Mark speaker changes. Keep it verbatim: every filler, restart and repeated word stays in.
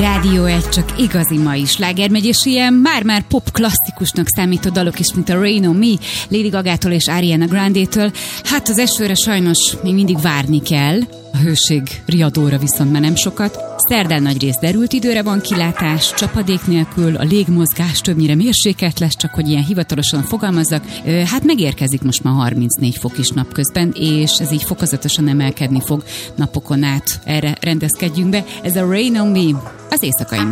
Speaker 1: Rádió egy, csak igazi mai sláger megy, és ilyen már-már pop klasszikusnak számító dalok is, mint a Rain on Me, Lady Gagától és Ariana Grande-től. Hát az esőre sajnos még mindig várni kell, a hőség riadóra viszont már nem sokat. Szerdán nagy rész derült időre van kilátás, csapadék nélkül, a légmozgás többnyire mérsékelt lesz, csak hogy ilyen hivatalosan fogalmazzak. Hát megérkezik most már harmincnégy fok is napközben, és ez így fokozatosan emelkedni fog napokon át. Erre rendezkedjünk be. Ez a Rain on Me az éjszakai